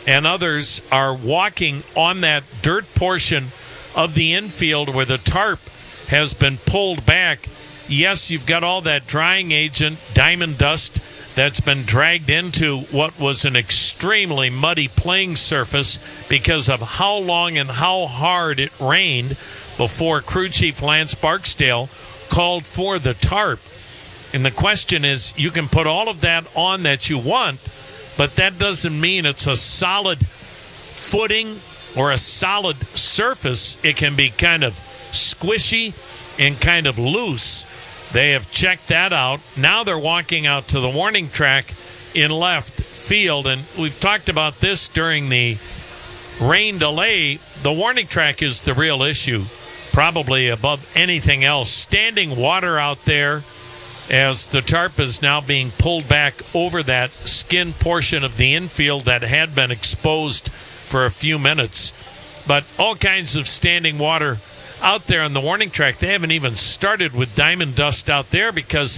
and others are walking on that dirt portion of the infield where the tarp has been pulled back. Yes, you've got all that drying agent, diamond dust, that's been dragged into what was an extremely muddy playing surface because of how long and how hard it rained before Crew Chief Lance Barksdale called for the tarp. And the question is, you can put all of that on that you want, but that doesn't mean it's a solid footing or a solid surface. It can be kind of squishy and kind of loose. They have checked that out. Now they're walking out to the warning track in left field. And we've talked about this during the rain delay. The warning track is the real issue, probably above anything else. Standing water out there as the tarp is now being pulled back over that skin portion of the infield that had been exposed for a few minutes. But all kinds of standing water out there on the warning track. They haven't even started with diamond dust out there because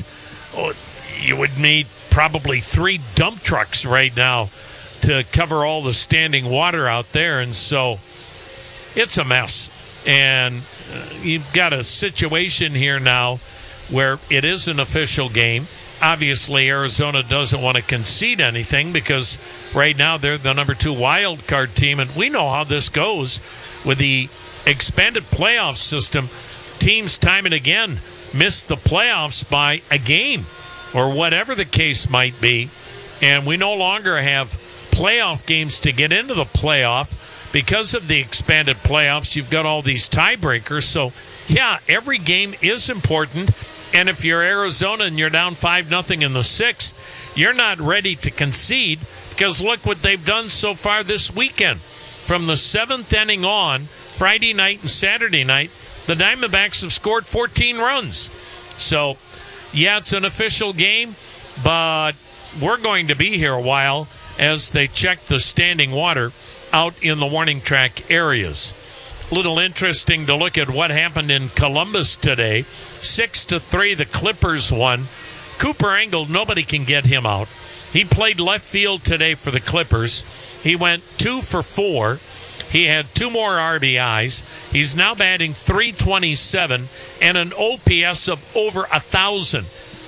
you would need probably 3 dump trucks right now to cover all the standing water out there. And so it's a mess. And you've got a situation here now where it is an official game. Obviously, Arizona doesn't want to concede anything because right now they're the number 2 wild card team. And we know how this goes with the expanded playoff system. Teams time and again miss the playoffs by a game or whatever the case might be. And we no longer have playoff games to get into the playoff because of the expanded playoffs. You've got all these tiebreakers. So, yeah, every game is important. And if you're Arizona and you're down 5-0 in the 6th, you're not ready to concede because look what they've done so far this weekend. From the 7th inning on, Friday night and Saturday night, the Diamondbacks have scored 14 runs. So, yeah, it's an official game, but we're going to be here a while as they check the standing water out in the warning track areas. A little interesting to look at what happened in Columbus today. 6-3, the Clippers won. Cooper Engel, nobody can get him out. He played left field today for the Clippers. He went 2 for 4. He had 2 more RBIs. He's now batting .327 and an OPS of over 1,000.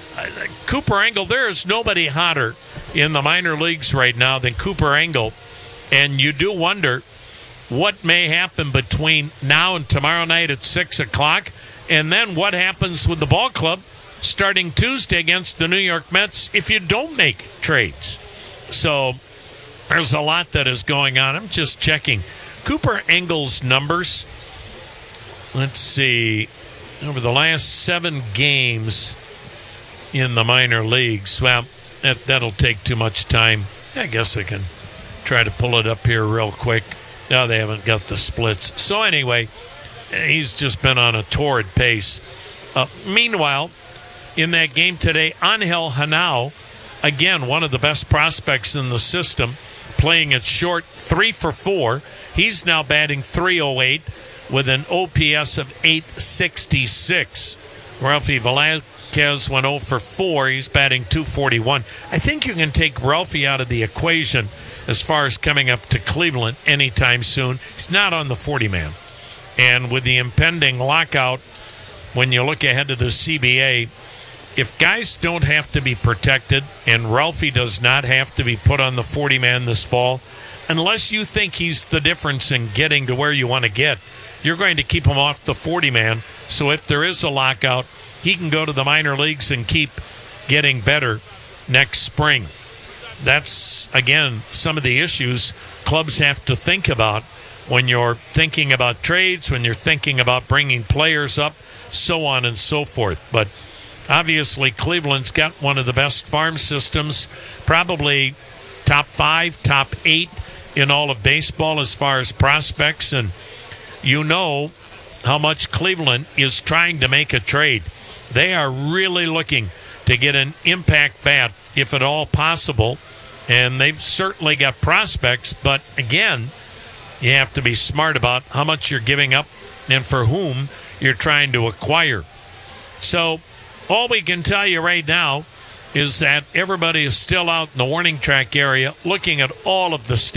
Cooper Engel, there is nobody hotter in the minor leagues right now than Cooper Engel. And you do wonder what may happen between now and tomorrow night at 6 o'clock. And then what happens with the ball club starting Tuesday against the New York Mets if you don't make trades. So there's a lot that is going on. I'm just checking Cooper Engel's numbers. Let's see. Over the last 7 games in the minor leagues. Well, that'll take too much time. I guess I can try to pull it up here real quick. No, they haven't got the splits. So anyway, he's just been on a torrid pace. Meanwhile, in that game today, Angel Hanao, again, one of the best prospects in the system, playing at short, 3 for 4. He's now batting .308 with an OPS of .866. Ralphie Velasquez went 0 for 4. He's batting .241. I think you can take Ralphie out of the equation as far as coming up to Cleveland anytime soon. He's not on the 40-man. And with the impending lockout, when you look ahead to the CBA, if guys don't have to be protected and Ralphie does not have to be put on the 40-man this fall, unless you think he's the difference in getting to where you want to get, you're going to keep him off the 40-man. So if there is a lockout, he can go to the minor leagues and keep getting better next spring. That's, again, some of the issues clubs have to think about when you're thinking about trades, when you're thinking about bringing players up, so on and so forth. But obviously, Cleveland's got one of the best farm systems, probably top 5, top 8 in all of baseball as far as prospects. And you know how much Cleveland is trying to make a trade. They are really looking to get an impact bat, if at all possible. And they've certainly got prospects, but again, you have to be smart about how much you're giving up and for whom you're trying to acquire. So all we can tell you right now is that everybody is still out in the warning track area looking at all of the